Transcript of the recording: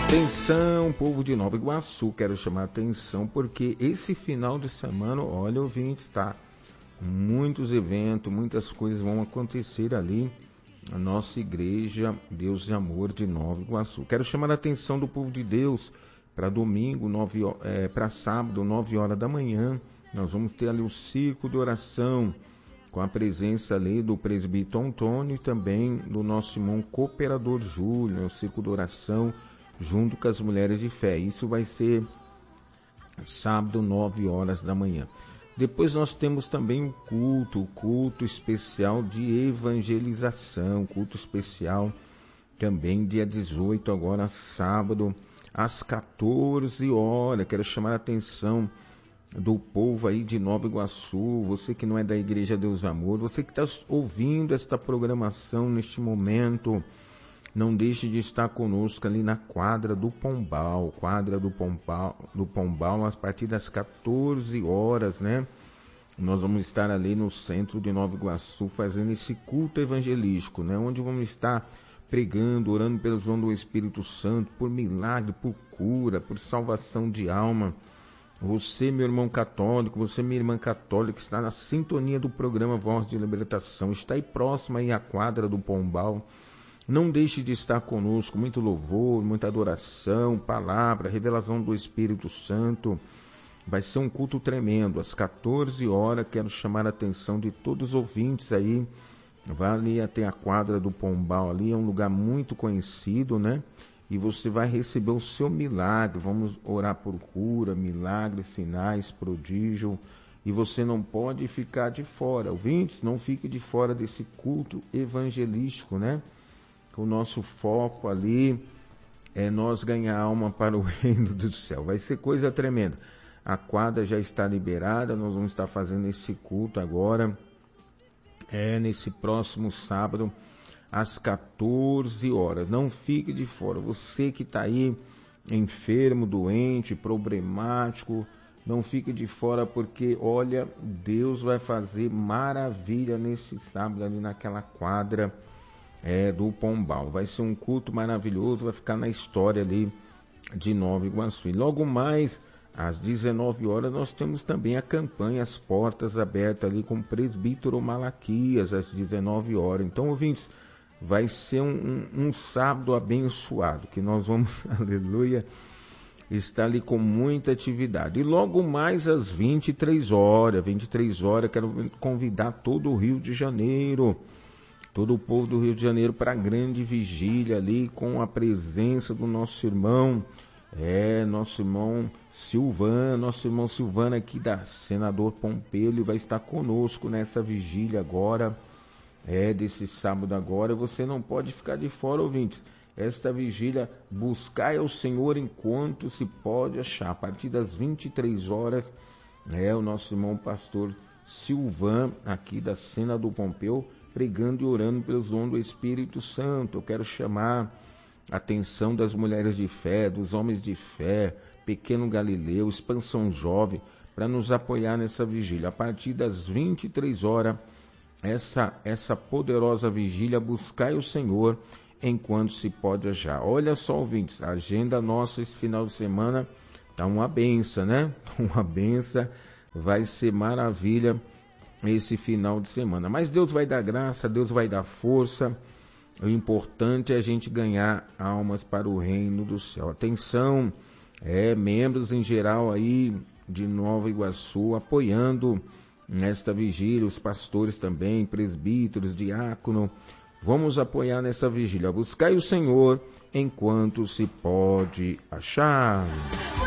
Atenção, povo de Nova Iguaçu, quero chamar a atenção porque esse final de semana, olha, ouvintes, tá? Muitos eventos, muitas coisas vão acontecer ali na nossa igreja Deus de Amor de Nova Iguaçu. Quero chamar a atenção do povo de Deus para domingo, para sábado, 9 horas da manhã. Nós vamos ter ali o círculo de oração com a presença ali do presbítero Antônio e também do nosso irmão cooperador Júlio, o círculo de oração junto com as mulheres de fé. Isso vai ser sábado, 9 horas da manhã. Depois nós temos também o culto especial de evangelização, culto especial também dia 18, agora sábado, às 14 horas. Quero chamar a atenção do povo aí de Nova Iguaçu, você que não é da Igreja Deus do Amor, você que está ouvindo esta programação neste momento, não deixe de estar conosco ali na quadra do Pombal, a partir das 14 horas, né? Nós vamos estar ali no centro de Nova Iguaçu fazendo esse culto evangelístico, né? Onde vamos estar pregando, orando pelos dons do Espírito Santo, por milagre, por cura, por salvação de alma. Você, meu irmão católico, você, minha irmã católica, está na sintonia do programa Voz de Libertação, está aí próximo aí à quadra do Pombal. Não deixe de estar conosco, muito louvor, muita adoração, palavra, revelação do Espírito Santo. Vai ser um culto tremendo, às 14 horas, quero chamar a atenção de todos os ouvintes aí. Vai ali até a quadra do Pombal ali, é um lugar muito conhecido, né? E você vai receber o seu milagre. Vamos orar por cura, milagre, sinais, prodígio. E você não pode ficar de fora. Ouvintes, não fique de fora desse culto evangelístico, né? O nosso foco ali é nós ganhar alma para o reino do céu. Vai ser coisa tremenda. A quadra já está liberada, nós vamos estar fazendo esse culto agora, nesse próximo sábado, às 14 horas. Não fique de fora. Você que está aí enfermo, doente, problemático, não fique de fora porque, olha, Deus vai fazer maravilha nesse sábado ali naquela quadra do Pombal. Vai ser um culto maravilhoso, vai ficar na história ali de Nova Iguaçu. E logo mais, às 19 horas, nós temos também a campanha As Portas Abertas ali com o presbítero Malaquias, às 19 horas. Então, ouvintes, vai ser um sábado abençoado, que nós vamos, aleluia, estar ali com muita atividade. E logo mais às 23 horas, quero convidar todo o Rio de Janeiro, todo o povo do Rio de Janeiro para a grande vigília ali com a presença do nosso irmão Silvano aqui da Senador Pompeu. Ele vai estar conosco nessa vigília agora, desse sábado agora. Você não pode ficar de fora, ouvintes. Esta vigília, buscai ao Senhor enquanto se pode achar. A partir das 23 horas, o nosso irmão pastor Silvano aqui da Senador Pompeu, pregando e orando pelos dons do Espírito Santo. Eu quero chamar a atenção das mulheres de fé, dos homens de fé, Pequeno Galileu, Expansão Jovem, para nos apoiar nessa vigília. A partir das 23 horas, essa poderosa vigília, buscai o Senhor enquanto se pode achar. Olha só, ouvintes, a agenda nossa esse final de semana tá uma benção, né? Uma benção, vai ser maravilha esse final de semana. Mas Deus vai dar graça, Deus vai dar força. O importante é a gente ganhar almas para o reino do céu. Atenção, membros em geral aí de Nova Iguaçu apoiando nesta vigília, os pastores também, presbíteros, diácono. Vamos apoiar nessa vigília. Buscai o Senhor enquanto se pode achar.